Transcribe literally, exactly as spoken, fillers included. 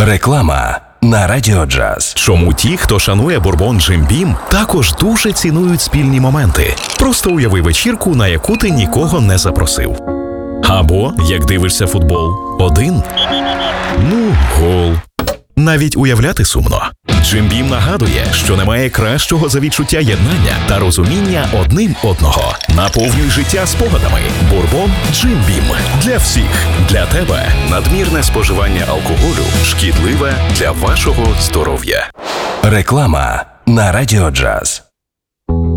Реклама на Радіо Джаз. Чому ті, хто шанує бурбон Джим Бім, також дуже цінують спільні моменти? Просто уяви вечірку, на яку ти нікого не запросив. Або, як дивишся футбол, один. Ну, гол. Навіть уявляти сумно. Джим Бім нагадує, що немає кращого за відчуття єднання та розуміння одним одного. Наповнюй життя спогадами. Бурбон Джим Бім. Для всіх. Для тебе. Надмірне споживання алкоголю шкідливе для вашого здоров'я. Реклама на Радіо Джаз.